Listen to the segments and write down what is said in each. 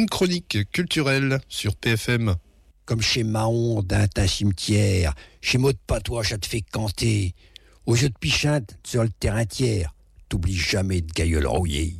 une chronique culturelle sur PFM. Comme chez Mahon, d'un cimetière, chez Maud Patois, ça te fait canter. Au jeu de pichinte, sur le terrain tiers, t'oublies jamais de gailleul rouillé.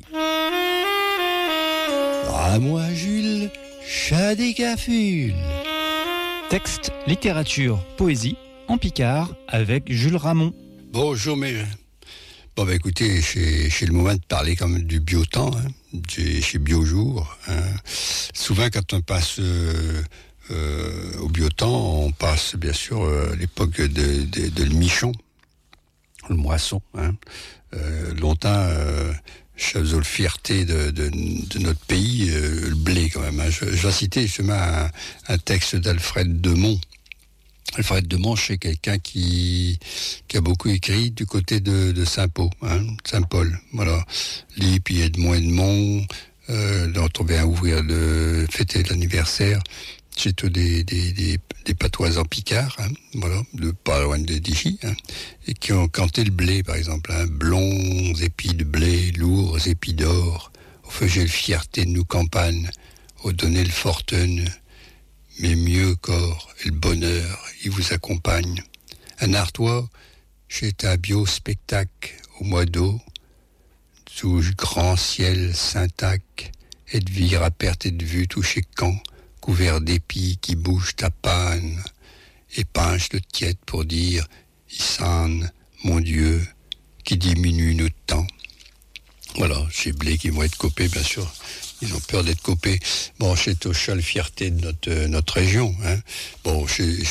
Ah, moi, Jules, chat des gafules. Texte, littérature, poésie, en Picard, avec Jules Ramon. Bonjour, mais... Bon, bah écoutez, c'est le moment de parler quand même du biotemps, chez Biojour. Souvent, quand on passe au biotemps, on passe bien sûr à l'époque de le michon, le moisson. Longtemps, la fierté de notre pays, le blé quand même. Je vais citer justement un texte d'Alfred Demont. Alfred Demont, c'est quelqu'un qui a beaucoup écrit du côté de Saint-Paul, Saint-Paul, voilà. Lui, puis Edmond, dont on vient fêter l'anniversaire, c'est tous des patois en Picard, voilà, de pas loin d'Ichy, et qui ont canté le blé, par exemple, blonds épis de blé, lourds épis d'or, au feu le fierté de nos campagnes, au donner le fortune, mais mieux qu'or, et le bonheur, il vous accompagne. Un Artois, c'est un bio-spectacle au mois d'eau, sous le grand ciel syntaque, et de vire à perte et de vue touché camp, couvert d'épis qui bougent ta panne, et pince le tiède pour dire, Issane, mon Dieu, qui diminue notre temps. Voilà, ces blés qui vont être copés, bien sûr. Ils ont peur d'être copés. Bon, c'est au la fierté de notre région. Bon,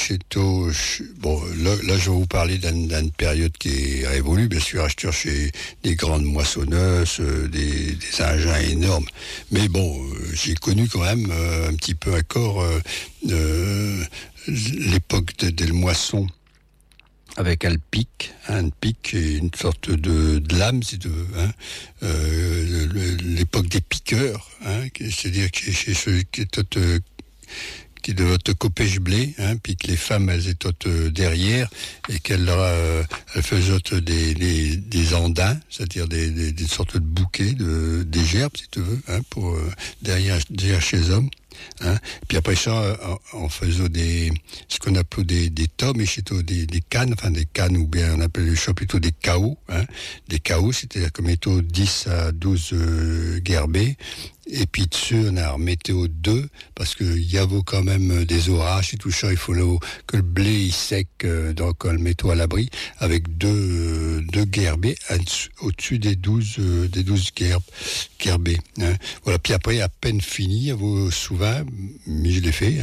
là, je vais vous parler d'une période qui est révolue, bien sûr, chez des grandes moissonneuses, des engins énormes. Mais bon, j'ai connu quand même un petit peu encore l'époque de moisson. Avec un pic, une sorte de lame, si tu veux, l'époque des piqueurs, c'est-à-dire que c'est ceux qui doivent te couper le blé, puis que les femmes elles étaient derrière et qu'elles faisaient des andins, c'est-à-dire des sortes de bouquets, des gerbes, si tu veux, pour derrière chez les hommes. Puis après ça, on faisait ce qu'on appelait des tomes, et c'était des cannes, ou bien on appelait ça plutôt des caots. Des caots, c'était comme étant 10 à 12 gerbés. Et puis dessus, on a remetté aux deux, parce qu'il y avait quand même des orages et tout ça, il faut que le blé il sec, donc on le mettait à l'abri, avec deux gerbés au-dessus des 12 gerbés. Voilà, puis après, à peine fini, souvent, mais je l'ai fait,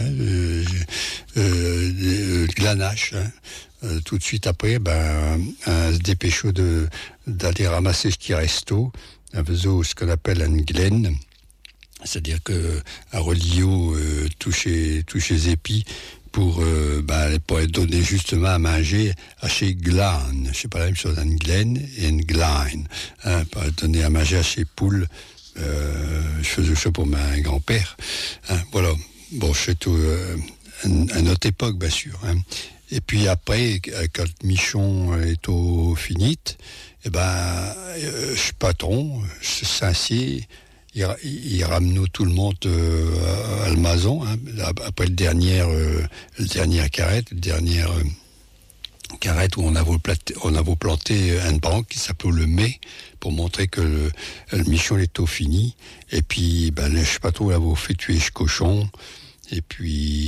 le glanache, tout de suite après, se dépêchait d'aller ramasser ce qui reste, on faisait ce qu'on appelle une glaine. C'est-à-dire que un reliot touche les épis pour être donné justement à manger à chez glane. C'est pas la même chose, une glaine et une glane. Pour donner à manger à chez poules. Je faisais ça pour ma grand-père. Voilà. Bon, c'est tout à notre époque, bien sûr. Et puis après, quand le michon est au finite, je suis patron, je s'assied. Il ramène tout le monde à la maison, après le dernière carrette où on a planté un banc qui s'appelait le mai pour montrer que le michon est au fini. Et puis, je sais pas trop, on a fait tuer ce cochon. Et puis,